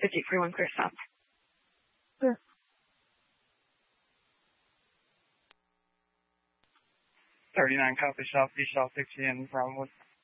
5841 clear stop. Clear. 39 copy, Southeast, South 60 in Brownwood.